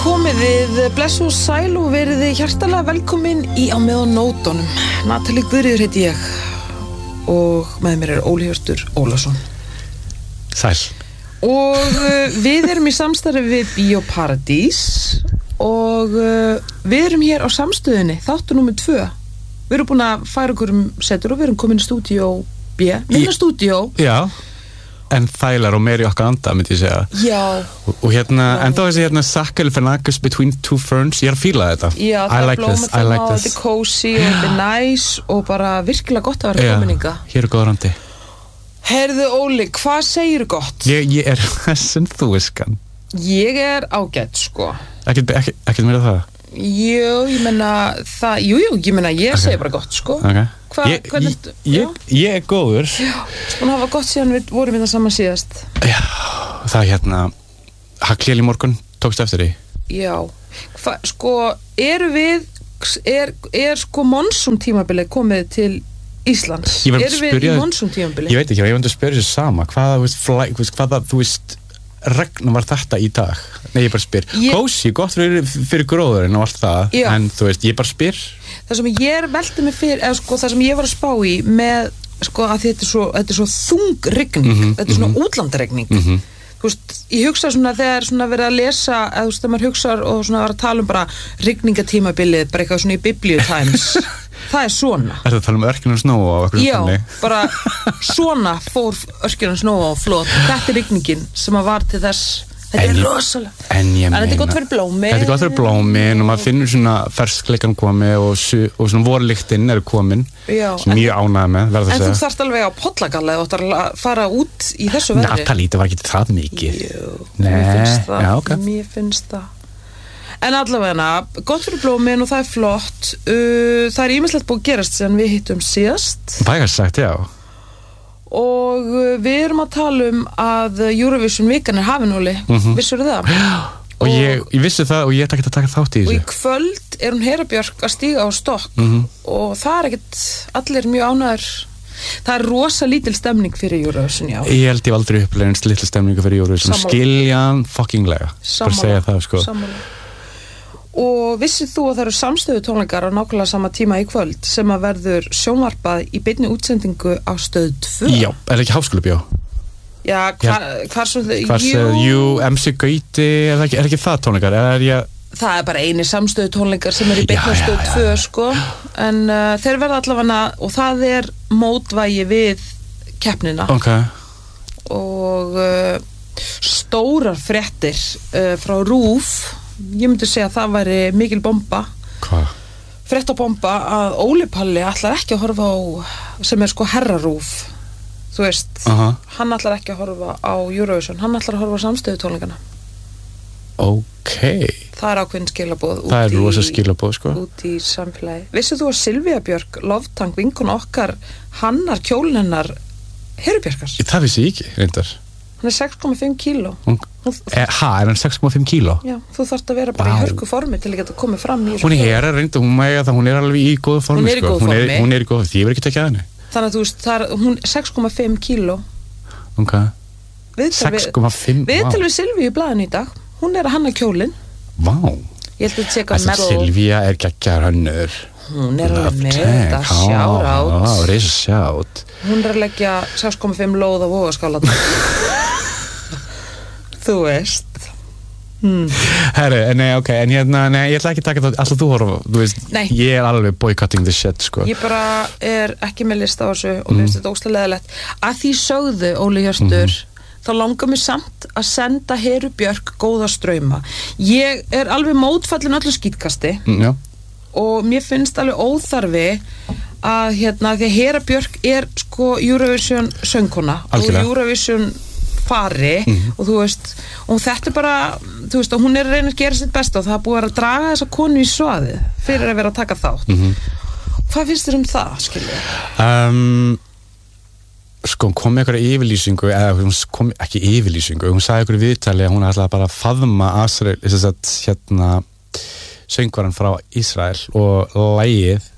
Komið blessu og sæl og verið hjartalega velkomin í Á meðan nótunum. Natalie Guðríður heiti ég og með mér Óli Hjörtur Ólafsson. Sæl. Og við erum í samstarfi við Bíóparadís og við erum hér á samstöðinni, þáttur númer 2. Við erum búin að færa okkur setur og við erum komin í stúdíó B, minna stúdíó. Já. En þælar og meiri okkar anda, myndi ég segja. Já. Og hérna, en þá þessi Sakkelfenakis between two ferns, ég að fíla þetta. Já, það blóma það á, þetta cozy og þetta nice og bara virkilega gott að vera komininga. Hér góður andi. Heyrðu Óli, hvað segirðu gott? Ég sem þú viskan. Ég ágætt, sko. Ekkert meira það? Jú, ég meina það, ég meina ég segi bara gott, sko. Okay. Ég góður. Já, hún hafa gott síðan við vorum við það saman síðast. Já, það Haglél í morgun, tókstu eftir því? Já, sko, sko monsún tímabilið komið til Íslands? Erum við í monsún tímabilið? Ég veit ekki, ég vant að spyrja þessu sama, hvaða, þú veist, regna var þetta í dag? Nei, ég bara spyr. Kósi, gott fyrir gróðurinn og allt það, já. En þú veist, ég bara spyr. Það sem ég velti mig fyrir, eða sko það sem ég var að spá í með, sko að þetta er svo þung rigning, þetta er svona útlandaregning. Þú veist, ég hugsa svona þegar svona verið að lesa, eða þú veist, þegar maður hugsar og svona var að tala bara rigningatímabilið, bara eitthvað svona í Biblíu Times. Það er svona. Er það að tala Örkina Snóa á okkur? Já, bara svona fór Örkina Snóa á flot. Þetta er rigningin sem að var til þess. Þetta er rosalega. En þetta er gott fyrir blómin. Þetta er gott fyrir blómin og maður finnur svona ferskleikan komi og svona vorlyktin komin. Já. Sem mjög ánægð með, verða að segja. En þú þarft alveg á pollagalla og ætlar að fara út í þessu veðri. Natalie, það var ekki það mikið. Jú, Nei, mér finnst það. En allavega, gott fyrir blómin og það er flott. Það er ýmislegt búið að gerast sem við hittum síðast. Vægast sagt, já. Og við erum að tala að Eurovision vikan hafin, Óli. Vissirðu það? Og ég vissi það og ég ætla ekki að taka þátt í þessu. Og í kvöld hún Hera Björk að stíga á stokk og það ekkert allir mjög ánægðir. Það er rosa lítil stemning fyrir Eurovision, já. Ég held ég aldrei upplegað eins lítil stemningu fyrir Eurovision. Skiljan fuckinglega. Bara segja það, sko. Sammála. Og vissið þú að það eru samstöðu tónleikar á nákvæmlega sama tíma í kvöld sem að verður sjónvarpað í beinni útsendingu á stöð 2? Já, er ekki Háskólabíó? Já, hvar svo MC Gauti, er ekki það tónleikar? Það er bara eini samstöðu tónleikar sem er í beinni á stöð 2, sko. En þeir verða allavega, og það er mótvægi við keppnina. Okay. Og stórar fréttir frá RÚV. Ég myndi segja að það væri mikil bomba. Hvað? Fréttabomba að Óli Palli ætlar ekki að horfa á, sem er sko herrarúf, þú veist, hann ætlar ekki að horfa á Eurovision, hann ætlar að horfa á samstöðutónleikana. Ok. Það er ákveðin skilaboð það er rosa skilaboð, sko. Út í samfélagi. Vissið þú að Silvía Björk, Loftang, vinkona okkar, hannar kjólinn hennar Heru Björkars? Það vissi ég ekki, reyndar. Hann er 6,5 kíló. Er hann 6,5 kíló? Já, þú þarft að vera bara í hörku formi til að geta komið fram í. Hún er alveg í góðu formi. Hún er í góðu formi. Hún er í góðu, því ég verð ekki tekið að henni. Þannig að þú veist, hún er 6,5 kíló. Ok. 6,5, Viðtal við Silvíu í blaðinu í dag. Hún er að hanna kjólinn. Vá. Ég held að tjekka medal. Silvía er geggjaður hönnur. Hún er alveg með þetta sjárátt. Reisa sjátt. Hún er að leggja 6,5 lóð á vogaskálan. Þú veist. Herru, nei, ok, en ég ætla ekki að taka það, alltaf þú horfa, þú veist, ég er alveg boycotting the shit, sko. Ég bara er ekki með lista á þessu og mér finnst þetta óslega leðilegt. Að því sögðu, Óli Hjörtur, þá langar mér samt að senda Heru Björk góða strauma. Ég er alveg mótfallin öllu skítkasti og mér finnst alveg óþarfi að því að Hera Björk er sko Eurovision söngkona og Eurovision fari og þú veist, og þetta er bara, þú veist, og hún er að reyna að gera sitt besta og það er búið að draga þessa konu í svaðið fyrir að vera að taka þátt. Hvað finnst þér það, skilja? Sko, hún kom með einhverja yfirlýsingu, eða hún kom ekki yfirlýsingu, hún sagði einhverju viðtali að hún ætlaði bara að faðma söngvaran frá Ísrael og lagið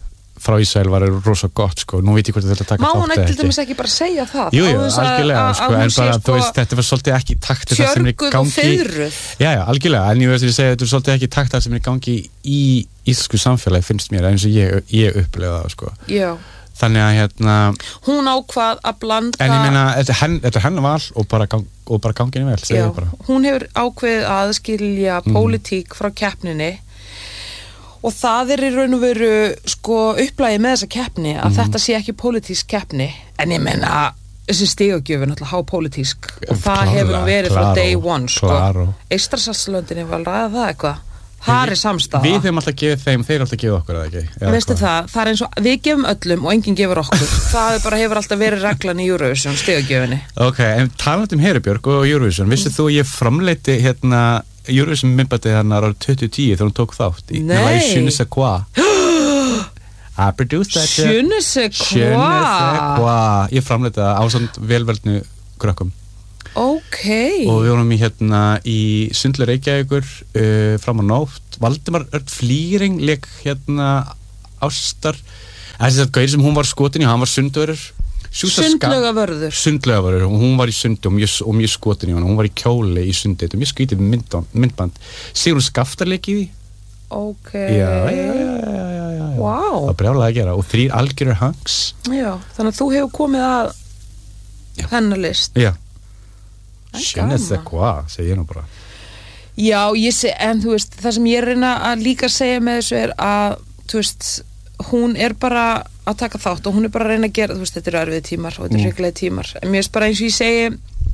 frá Ísrael var rosa gott sko, nú veit ég hvort þetta taka þátt eða ekki. Má hún til dæmis ekki bara segja það? Jú, algjörlega, sko, en bara, þú veist, þetta var svolítið ekki takt það sem er í gangi. Tjörguð og feiruð. Já, algjörlega, en ég veist að ég segja, þetta var svolítið ekki takt það sem er í gangi í íslensku samfélagi, finnst mér, eins og ég upplega það, sko. Já. Þannig að, hún ákvað að blanda. En ég meina, þetta er hennar val og bara ganginni vel, segja ég bara. Hún hefur ákveðið að aðskilja pólitík frá keppninni. Og það í raun og veru sko upplagið með þessa keppni að þetta sé ekki pólitísk keppni, en ég meina þessi stigagjöf er náttúrulega hápólitísk og það hefur verið frá day one sko. Eystrasaltslöndin hefur vel ræðað það eitthvað. Það er samstaða. Við höfum alltaf gefið þeim, þeir alltaf gefið okkur, eða ekki? Veistu það er eins og við gefum öllum og enginn gefur okkur. Það hefur alltaf verið reglan í Eurovision, stigagjöfinni. Ok, en talandi Heru Björk og Eurovision, vissið þú ég framleiddi Eurovision myndbandið hennar árið 2010 þegar hún tók þátt í. Nei. Je ne sais quoi. I produced that. Je ne sais quoi. Ég framleiddi það á svona velverðnu krökkum. Ok. Og við vorum í Sundlu Reykjavíkur fram á nótt. Valdimar Örn Flýring lék ástar. Þessi gauður sem hún var skotin í, hann var sundvörður. Sundlaugavörður og hún var í sundi og mjög skotin í hana, hún var í kjóli í sundi, þetta er mjög skrítið myndband. Sigrún Skaftar leik í því. Ok. Já. Wow. Það brjálaði að gera og 3 algjörir hanks. Já, þannig að þú hefur komið að hennar list. Já. Je ne sais quoi, segi ég nú bara. Já, en þú veist, það sem ég reyna að líka segja með þessu er að, þú veist, hún er bara að taka þátt og hún er bara að reyna að gera, þú veist, þetta eru erfiði tímar og þetta eru hrikalega tímar, en mér finnst bara eins og ég segi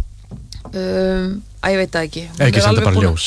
að ég veit það ekki. Ekki senda bara ljós.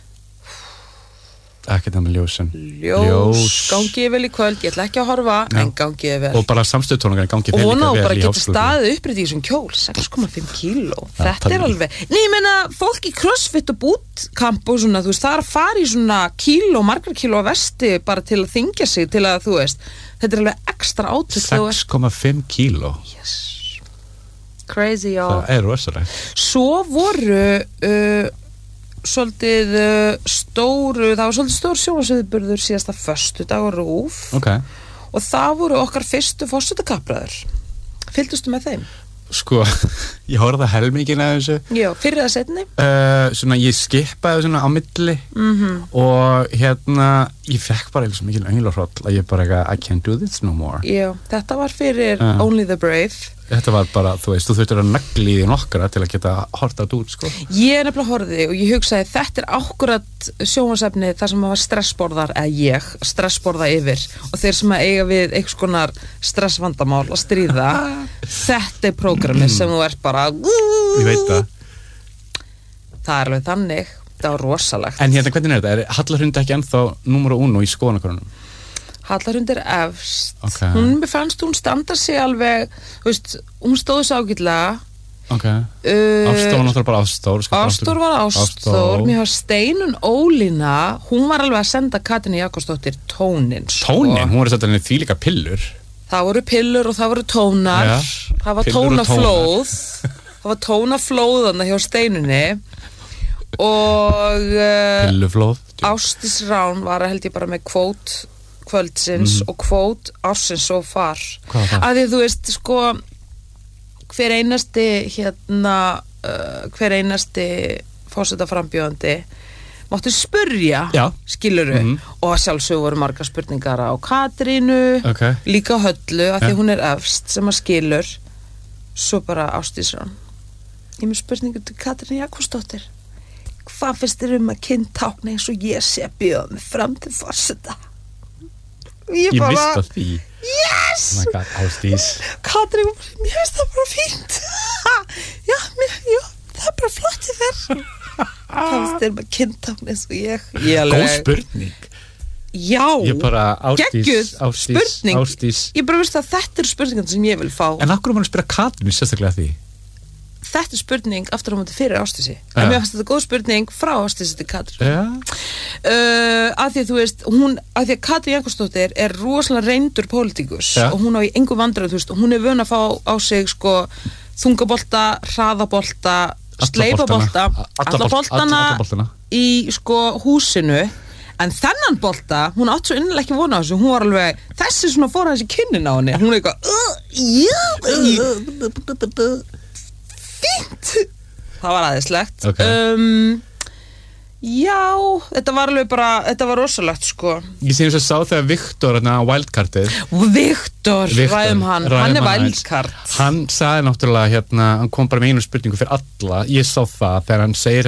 Ekki það með ljósin. Ljós, gangið vel í kvöld, ég ætla ekki að horfa, en gangið vel. Og bara samstöðutónungar gangið vel líka vel í háskóla. Og hún á bara getur staðið upprið í þessum kjól, 6,5 kíló. Þetta er alveg, ég meina, fólk í crossfit og bootcamp og svona, þú veist, það er að fara í svona margar kíló að vesti bara til að þingja sig, til að, þú veist, þetta er alveg ekstra átök. 6,5 kíló. Yes. Crazy, já. Það er rosalegt. Svo voru svolítið stór sjónvarpsviðburður síðasta föstudag og RÚV. Okay. Og það voru okkar fyrstu forsetakappræður. Fylgdustu með þeim? Sko, ég horfði helmingin að þessu. Já, fyrir það setni? Svona, ég skipaði svona á milli og ég fekk bara eitthvað mikil önglarhroll að ég bara I can't do this no more. Já, þetta var fyrir Only the Brave. Þetta var bara, þú veist, þú þurftir að negli í því nokkra til að geta horta út, sko. Ég nefnilega horfði og ég hugsaði þetta er akkurat sjónvarpsefni þar sem maður stressborðar, eða ég stressborða yfir og þeir sem að eiga við einhvers konar stressvandamál að stríða þetta er prógramið sem þú ert bara Ég veit það. Það er alveg þannig, það var rosalegt. En hvernig er þetta? Er Hallarhund ekki ennþá númer 1 í skoðanakönnunum? Hallarhund er efst. Okay. Hún fannst hún standa sig alveg, þú veist, hún stóði svo ágætlega. Ok. Ástór var náttúrulega bara Ástór. Ástór var Ástór. Mér var Steinun Ólína, hún var alveg að senda Katrínu Jakobsdóttir tónin. Sko. Tónin? Hún var að setja henni því líka pillur. Það voru pillur og það voru tónar. Ja, það var tónaflóð. Það var tónaflóð þarna hjá Steinunni. Og pilluflóð. Ásdís Rán var held ég bara með kvót kvöldsins og kvót ársins so far. Að því þú veist, sko hver einasti forsetaframbjóðandi máttu spurja, skiluru og sjálfsög voru margar spurningar á Katrínu, líka Höllu að því hún er efst sem að skilur svo bara Ásdís Rán. Ég með spurningu til Katrínu Jakobsdóttir. Hvað finnst þér að kyntákna eins og ég sé bjóða mig fram til forseta? Ég vissi það því. Yes! Oh my god, Ásdís. Katrín, mér finnst það bara fínt. Já, það er bara flott í þér. Hvað finnst þér með kyntákn eins og ég? Góð spurning. Já, geggjuð spurning. Ásdís. Ég bara veist að þetta eru spurningar sem ég vil fá. En akkur var að spyrja Katrín sérstaklega því? Þetta er spurning aftur á móti fyrir Ásdísi. En mér finnst þetta góð spurning frá Ásdísi til Katrín. Að því að þú veist, að því að Katrín Jakobsdóttir er rosalega reyndur pólitíkus og hún á í engu vandræðum, þú veist, og hún er vön að fá á sig sko þungabolta, hraðabolta, sleipabolta, alla boltana í sko húsinu, En þennan bolta, hún átt svo innilega ekki vona á þessu, hún var alveg, þessi svona fór hans í kynnin á henni, hún er eitthvað, fínt. Það var aðeinslegt. Okay. Já, þetta var alveg bara, þetta var rosalegt, sko. Ég sé eins og sá þegar Viktor, wildcardið. Viktor, ræðum hann er wildcard. Hann sagði náttúrulega, hann kom bara með einu spurningu fyrir alla. Ég sá það þegar hann segir,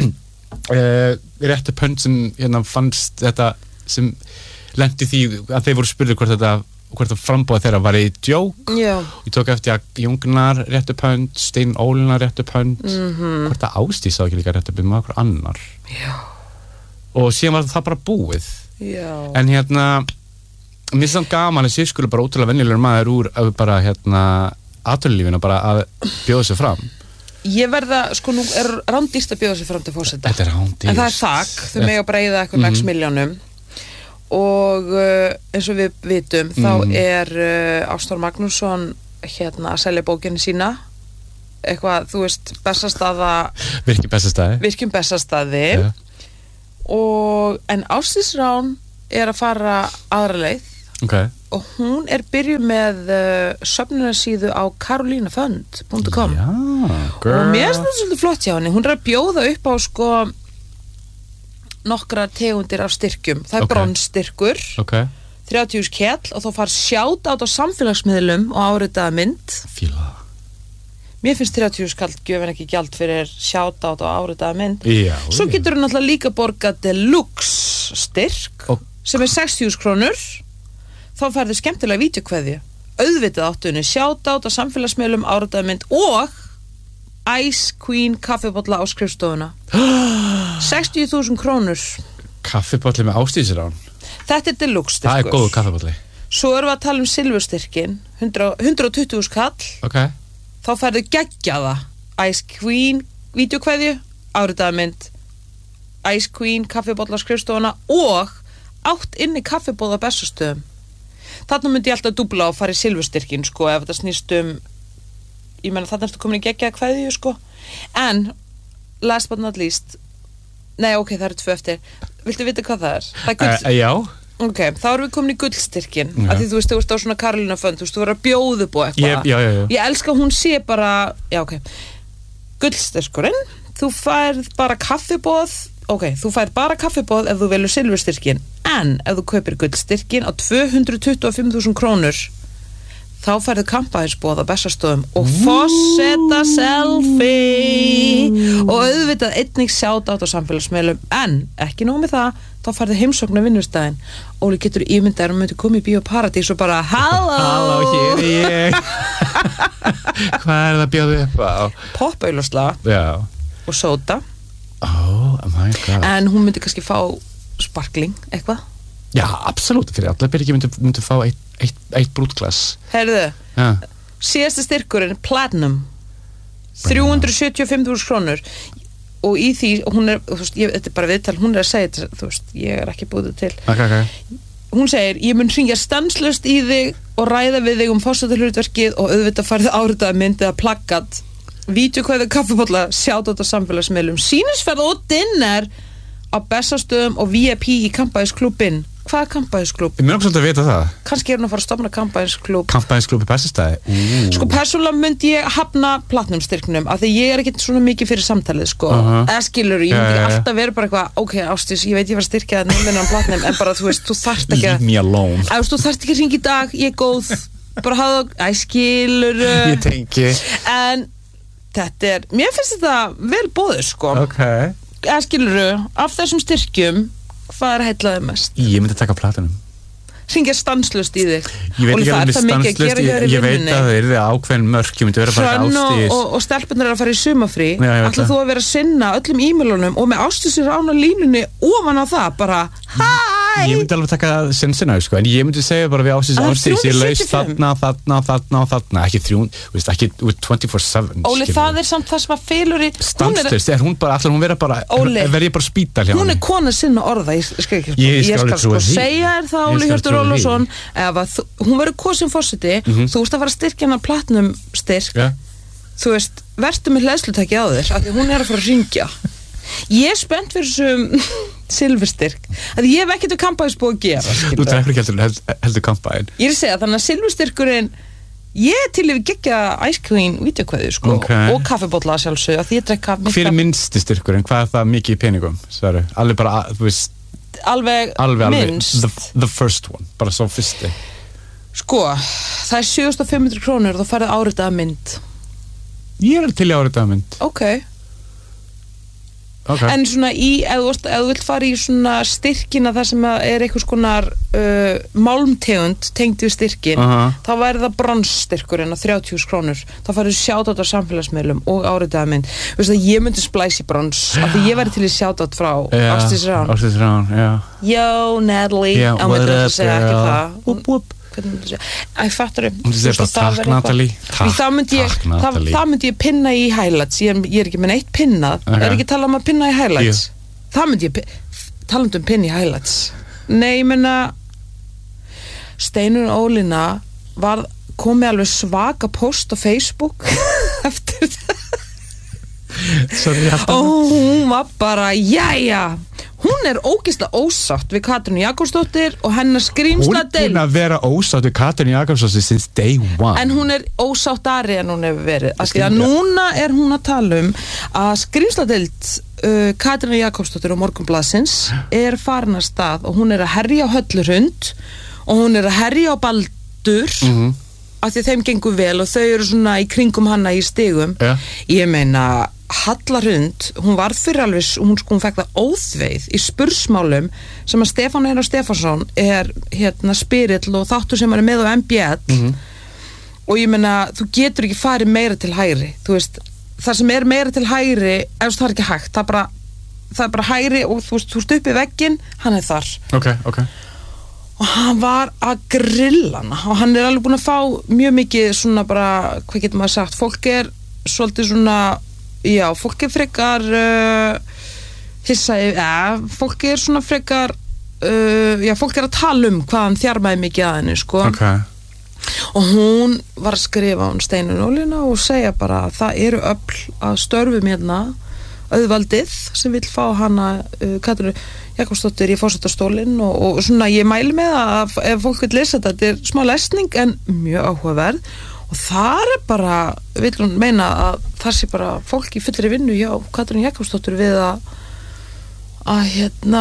réttu pönt sem, fannst þetta, sem lendi því að þeir voru spurðir hvort það frambóð þeirra var í djók. Já. Ég tók eftir að Jungnar réttu pönt, Stein Ólinar réttu pönt, hvort það Ásdís sá ekki líka réttu pönt með okkur annar. Já. Og síðan var það bara búið. Já. En mér finnst það gaman að ég skulle bara ótrúlega venjulegur maður úr bara atvinnulífinu bara að bjóða sig fram. Ég verða, sko nú er rándýrt að bjóða sig fram til forseta. Þetta er rándýrt. En það er þak, þau mega breiða eitthvað X milljónum. Og eins og við vitum þá er Ástór Magnússon að selja bókinu sína eitthvað, þú veist, Virkjum Bessastaði en Ásdís Rán er að fara aðra leið og hún er byrjuð með söfnunarsíðu á karolínafund.com og mér finnst þetta svolítið flott hjá henni, hún er að bjóða upp á sko nokkra tegundir af styrkjum. Það er bronsstyrkur, 30.000 kall og þá far sjátt át á samfélagsmiðlum og áritaða mynd. Fíla. Mér finnst 30.000 kall gjöfin ekki gjald fyrir sjátt át á áritaða mynd. Já. Svo getur hún náttúrulega líka borga deluxe styrk sem er 60.000 krónur. Þá færðu skemmtilega vídeokveðju. Auðvitað áttunni sjátt át á samfélagsmiðlum, áritaða mynd og Ice Queen kaffibolla á skrifstofuna. 60.000 krónur. Kaffibolli með Ásdísi Rán. Þetta er deluxe styrkur. Það er góður kaffibolli. Svo erum við að tala silfurstyrkin 120.000 kall. Þá færðu geggjaða Ice Queen vídeokveðju, áritaða mynd, Ice Queen kaffibolla á skrifstofuna og 8 inni kaffibolla á Bessastöðum. Þarna myndi ég alltaf dúbla og fara í silfurstyrkin sko, ef þetta snýst ég meina þarna ertu komin í geggjaða kveðju sko. En last but not least, nei ok, það eru 2 eftir. Viltu vita hvað það er? Það er gull. Já. Ok, þá erum við komin í gullstyrkin. Af því þú veist, þú ert á svona Karolínafund, þú verður að bjóða upp og eitthvað. Já. Ég elska að hún sé bara, já ok, gullstyrkurinn, þú færð bara kaffiboð, þú færð bara kaffiboð ef þú velur silfurstyrkin. En ef þú kaupir gullstyrkin á 225.000 krónur, þá færðu kampaðinsboð á Bessastöðum og forseta selfie og auðvitað einnig sjátt át á samfélagsmiðlum, en ekki nóg með það, þá færðu heimsókn á vinnustæðin. Óli, getur ímyndaður og myndi koma í Bíó Paradís og bara halló, hér er ég. Hvað er það að bjóða upp á? Poppauðlosla og sóta. Oh my god. En hún myndi kannski fá sparkling eitthvað. Já, absolutt, fyrir allar byrjum myndi fá eitt brútglas. Herðu, síðasti styrkurinn Platinum 375.000 krónur og í því, hún er, þú veist, þetta er bara viðtal, hún er að segja þetta, þú veist, ég er ekki búið til. Hún segir, ég mun hringja stanslaust í þig og ræða við þig forsetahlutverkið og auðvitað færðu áritaða mynd eða plaggat, vídeokveðju, kaffibolla, sjátt át á samfélagsmiðlum, sýnisferð og dinner á Bessastöðum og VIP í Kampaðinsklúbbinn. Hvað er Kampaðinsklúbb? Ég mun svolítið að vita það. Kannski er hún að fara að stofna Kampaðinsklúbb. Kampaðinsklúbb í Bessastöði? Sko, persónulega myndi ég hafna platinumstyrknum af því ég er ekkert svona mikið fyrir samtalið, sko. Eða skilur, ég myndi alltaf vera bara eitthvað, ok, Ásdís, ég veit ég var að styrkja það nefnilega platinum, en bara, þú veist, þú þarft ekki Leave me alone. Þú þarft ekki að hringja í dag, ég er góð, bara hafa skilur. Ég tengi. En þetta er, mér finnst þetta vel boðið, sko. Eða skiluru, af þessum styrkjum, hvað er heillaðið mest? Ég myndi taka platinum. Hringja stanslust í þig. Ég veit ekki alveg stanslust, ég veit að það er ákveðin mörk, ég myndi vera bara Ásdís. Og stelpunar að fara í sumafrí, ætla þú að vera að sinna öllum e-mailunum og með Ásdísi Rán á línunni ofan á það, bara hæ! Ég myndi alveg taka sinsina, sko, en ég myndi segja bara við Ásdís, ég laus þarna, ekki 24/7. Óli, það er samt það sem að felur í... Stanslust, er hún bara, allar hún vera bara, verði ég bara spítal hjá hún er kona sinna orða, ég skal sko segja þér það, Óli Hjörtur Ólafsson, ef hún verður kosin forseti, þú ert að fara að styrkja hana platinum styrk, þú veist, verður með hleðslutæki á þér, af því hún er að fara að hringja. Ég er spennt fyrir þessum silfurstyrk. Því ég hef ekkert um kampavínsbúð að gera. Þú dreifir ekki heldur kampavín. Ég er að segja, þannig að silfurstyrkurinn, ég til yfir geggja Ice Queen vídeokveðu, sko, og kaffibólla sjálfsög, að því ég drekka... Hver minnsti styrkurinn? Hvað það mikið í peningum? Svaru, alveg bara, þú veist... Alveg minnst. The first one, bara svo fyrsti. Sko, það er 7.500 krónur og þú færði áritaða mynd. Ég er til í áritaða mynd. Okay. En svona ef þú vilt fara í svona styrkina þar sem er einhvers konar málmtegund tengd við styrkin, þá væri það bronsstyrkurinn á 30.000 krónur. Þá færðu shoutout á samfélagsmiðlum og áritaða mynd. Þú veist að ég myndi splæsi brons, af því ég væri til í shoutout frá Ásdís Rán. Ásdís Rán, já. Yo, Natalie. Á myndi að segja ekki það. Whoop, whoop. Ég fattur Hún segir bara takk Natalie. Það myndi ég pinna í highlights. Ég er ekki með neitt pinnað. Er ekki talað um að pinna í highlights? Það myndi ég talað um pinn í highlights. Nei, ég menna Steinunn Ólína komið alveg svaka post á Facebook eftir það. Og hún var bara jæja. Hún er ógeðslega ósátt við Katrínu Jakobsdóttir og hennar skrýmsladeild. Hún er búin að vera ósátt við Katrínu Jakobsdóttir since day one. En hún er ósáttari en hún hefur verið. Því að núna er hún að tala um að skrýmsladeild Katrínu Jakobsdóttir og Morgunblaðsins er farin af stað og hún er að herja á Höllurhund og hún er að herja á Baldur af því að þeim gengur vel og þau eru svona í kringum hana í stigum. Ég meina Hallarhund, hún varð fyrir alveg, hún fekk það óþveið í spursmálum sem að Stefán Einar Stefánsson er spyrill og þáttur sem er með á MBL og ég meina, þú getur ekki farið meira til hægri, þú veist, það sem er meira til hægri, ef það er ekki hægt, það er bara hægri og þú veist, þú ert upp í vegginn, hann er þar. Ok. Og hann var að grilla hana og hann er alveg búin að fá mjög mikið svona bara, hvað getur maður sagt, fólk er svolítið svona fólk er frekar fólk er svona frekar fólk er að tala um hvað hann þjarmaði mikið að henni, sko. Og hún var að skrifa hún Steinunn Ólína og segja bara að það eru öfl að störfum hérna auðvaldið sem vill fá hana Katrínu Jakobsdóttir í forsetastólinn og svona ég mæli með að ef fólk vil lesa þetta er smá lesning en mjög áhugaverð. Og það er bara, vil hún meina að það sé bara fólk í fullri vinnu hjá Katrínu Jakobsdóttir við að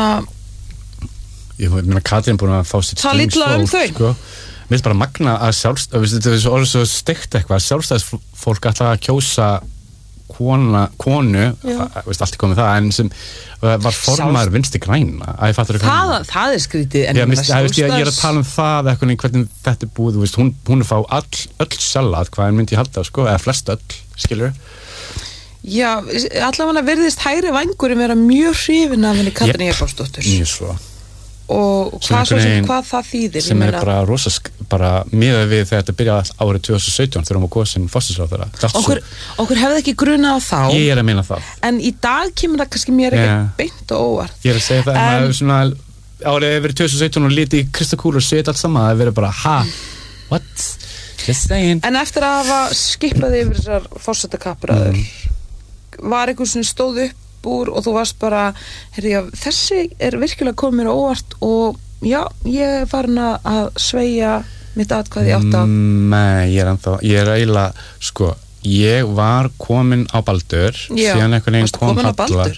Ég meina Katrín búin að fá sitt stingstól, sko. Mér finnst bara magna að þetta er svo steikt eitthvað, sjálfstæðisfólk ætla að kjósa konu, allt er komið það, en sem var formaður Vinstri græna. Það er skrítið. Ég er að tala um það hvernig þetta er búið, hún er fá öll salat, hvað myndi ég halda, sko, eða flest öll, skilur. Já, allavega verðist hægri vængurinn vera mjög hrifin af henni Katrínu Jakobsdóttir. Mjög svo. Og hvað það þýðir sem er bara bara miðað við þegar þetta byrjaði árið 2017 þegar hún var kosin forsætisráðherra. Okkur hefði ekki grunað á þá. Ég er að meina það. En í dag kemur það kannski mér ekki beint og óvart. Ég er að segja það en svona árið hefur verið 2017 og lítið í kristakúlu og séð allt saman, það hefur verið bara what? Just saying. En eftir að hafa skipað yfir þessar forsetakappræður var eitthvað sem stóð upp úr og þú varst bara þessi er virkilega komið mér óvart og já, ég er farin að sveigja mitt atkvæði átt á. Nei, ég er eiginlega, sko, ég var komin á Baldur síðan einhvern veginn kom Halla.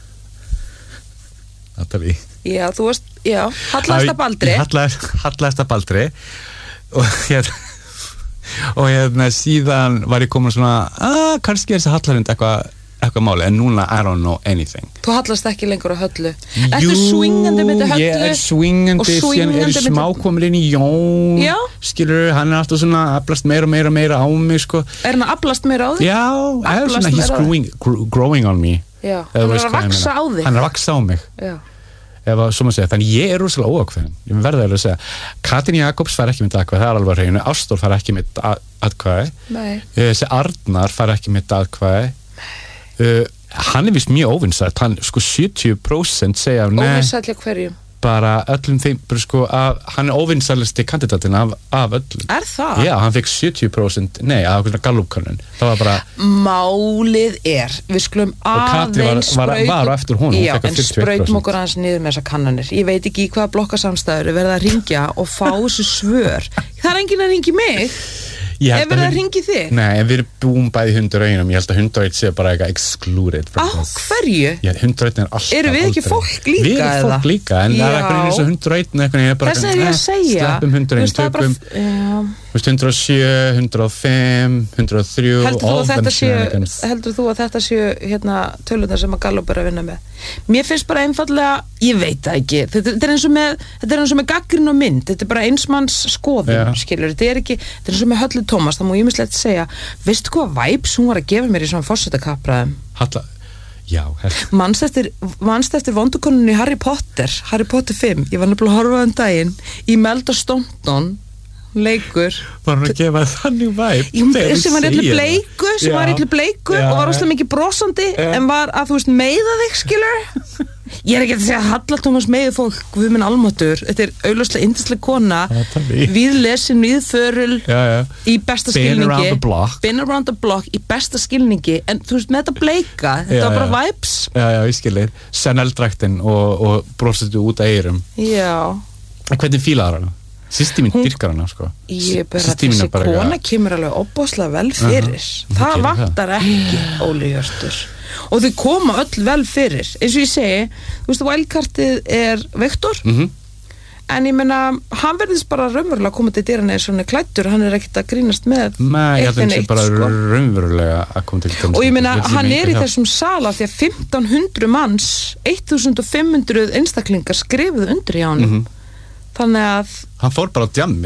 Natalie. Já, þú varst, hallaðist að Baldri. Hallaðist að Baldri og síðan var ég komin svona kannski er þessi Hallarhund eitthvað máli, en núna I don't know anything. Þú hallast ekki lengur á Höllu. Ertu swingandi með Höllu? Ég er swingandi, síðan er smá komin inn í Jón. Já. Skilur, hann er alltaf svona aflast meira á mig, sko. Er hann aflast meira á þig? Já, svona, he's growing on me. Já, hann er að vaksa á þig. Hann er að vaksa á mig. Já. Svo maður segja, þannig ég er rosalega óákveðin. Ég verði að segja, Katrín Jakobs fær ekki mitt atkvæði, það er alveg hreinu. Ástþór fær ekki mitt atkvæði. Nei. Þessi Arnar fær ekki mitt atkvæði. Hann er vist mjög óvinsæll, hann sko 70% segja óvinsæll hjá hverjum? bara öllum þeim, sko, að hann óvinsælasti kandidatin af öllum. Það? Já, hann fekk 70%, af Gallup-könnun. Það var bara... Málið við skulum aðeins var eftir honum, já, en sprautum okkur aðeins niður með þessar kannanir. Ég veit ekki í hvaða blokkasamstæður verða að ringja og fá þessu svör. Það er enginn að ringja mig. Ef verða að ringi þig? Nei, en við erum búin bæði 101 ég held að 101 sé bara eitthvað excluded. Á hverju? Já, 101 alltaf. Erum við ekki fólk líka? Við erum fólk líka, en það er eitthvað eins og 101 eitthvað ég bara... Þess að ég að segja. Sleppum 101, tökum 107, 105, 103 Heldur þú að þetta séu tölunar sem að Gallup er að vinna með? Mér finnst bara einfallega, ég veit það ekki, þetta er eins og með gagnrýni og mynd, þetta er bara eins manns skoðun, skilur, þetta er eins og með Höllu Tómas, það má ýmislegt segja, veistu hvað vibes hún var að gefa mér í svona forsetakappræðum? Halla, já, Manst eftir vondukonunni Harry Potter 5, ég var nefnilega að horfa daginn, Imelda Staunton leikur var hann að gefa þannig væp sem var eitthvað bleiku og var óslega mikið brosandi en var að þú veist meiða þig skilur ég er ekki að segja að Halla Tómas meiði fólk við minn almáttur, þetta er augljóslega yndisleg kona, víðlesin víðförul í besta skilningi been around the block í besta skilningi, en þú veist með þetta bleika þetta var bara vibes ég skilir, Chanel-dræktin og brostu út að eyrum hvernig fílaðar hana? Sýsti mín dyrkar hana, sko. Ég bara, þessi kona kemur alveg óbáslega vel fyrir. Það vantar ekki, Óli Hjörtur. Og þau koma öll vel fyrir. Eins og ég segi, þú veist, wildcardið er Viktor, en ég meina, hann verðist bara raunverulega að koma til dyrana eins og hann er klæddur, hann er ekkert að grínast með ég held að hann sé bara raunverulega að koma til dyrana. Og ég meina, hann er í þessum sala því að 1500 manns, 1500 einstaklingar skrifuðu undir hjá hann. Þannig að hann fór bara á djammi